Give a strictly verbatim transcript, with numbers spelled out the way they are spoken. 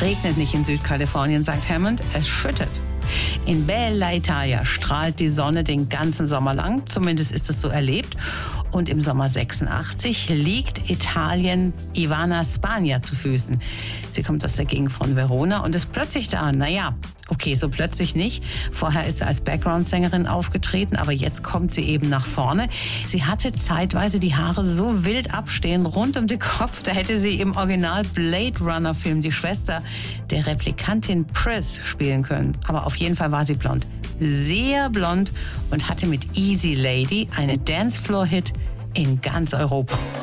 regnet nicht in Südkalifornien, sagt Hammond, es schüttet. In Bella Italia strahlt die Sonne den ganzen Sommer lang, zumindest ist es so erlebt. Und im Sommer sechsundachtzig liegt Italien Ivana Spagna zu Füßen. Sie kommt aus der Gegend von Verona und ist plötzlich da. Naja, okay, so plötzlich nicht. Vorher ist sie als Background-Sängerin aufgetreten, aber jetzt kommt sie eben nach vorne. Sie hatte zeitweise die Haare so wild abstehen, rund um den Kopf, da hätte sie im Original Blade Runner-Film die Schwester der Replikantin Pris spielen können. Aber auf jeden Fall war sie blond. Sehr blond und hatte mit Easy Lady einen Dancefloor-Hit in ganz Europa.